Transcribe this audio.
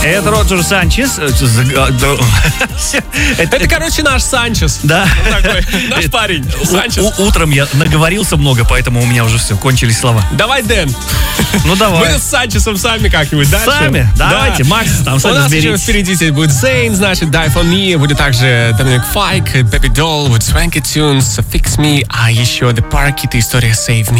Это Роджер Санчес. Это, короче, наш Санчес. Да. Наш парень. Санчес. Утром я наговорился много, поэтому у меня уже все, кончились слова. Давай, Дэн. Ну, давай. Мы с Санчесом сами как-нибудь дальше. Сами? Давайте, Макс, там сами у нас еще разберитесь. впереди здесь будет Zayn, значит, Die For Me, будет также Dominic Fike, Baby Doll, будет Swanky Tunes, Fix Me, а еще The Parkit и история Save Me.